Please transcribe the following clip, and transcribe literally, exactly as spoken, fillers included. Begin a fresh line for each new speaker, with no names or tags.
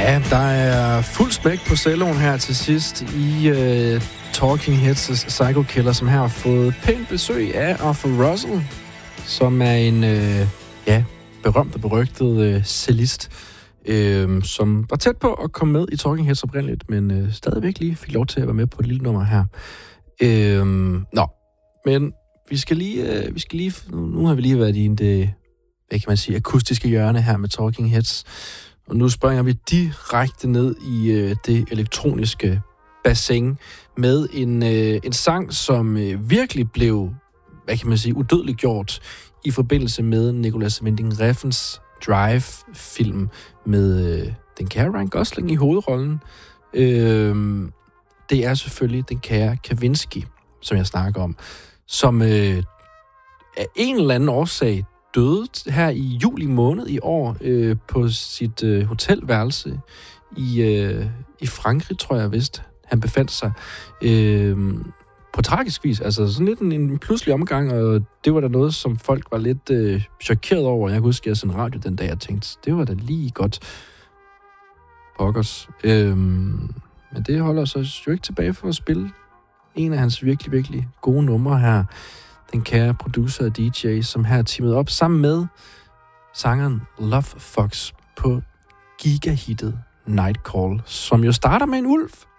Ja, der er fuld smæk på celloen her til sidst i uh, Talking Heads' Psycho Killer, som her har fået pænt besøg af Arthur Russell, som er en uh, ja, berømt og berygtet uh, cellist, uh, som var tæt på at komme med i Talking Heads oprindeligt, men uh, stadigvæk lige fik lov til at være med på et lille nummer her. Uh, nå, men vi skal lige, uh, vi skal lige nu, nu har vi lige været i en det, hvad kan man sige, akustiske hjørne her med Talking Heads. Og nu springer vi direkte ned i øh, det elektroniske bassin med en, øh, en sang, som øh, virkelig blev, hvad kan man sige, udødeligt gjort i forbindelse med Nicolas Winding Refns Drive-film med øh, den kære Ryan Gosling i hovedrollen. Øh, det er selvfølgelig den kære Kavinsky, som jeg snakker om, som øh, af en eller anden årsag døde her i juli måned i år øh, på sit øh, hotelværelse i, øh, i Frankrig, tror jeg vist, han befandt sig. Øh, på tragisk vis, altså sådan lidt en, en pludselig omgang, og det var da noget, som folk var lidt øh, chokeret over. Jeg kan huske, at jeg sendte radio den dag, jeg tænkte, det var da lige godt pokkers. Øh, men det holder så jo ikke tilbage for at spille en af hans virkelig, virkelig gode numre her. Den kære producer og D J, som her teamet op sammen med sangeren Love Fox på gigahittet Night Call, som jo starter med en ulv.